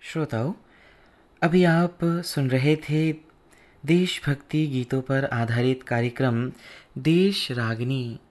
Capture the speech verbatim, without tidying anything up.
श्रोताओं, अभी आप सुन रहे थे देशभक्ति गीतों पर आधारित कार्यक्रम देश रागनी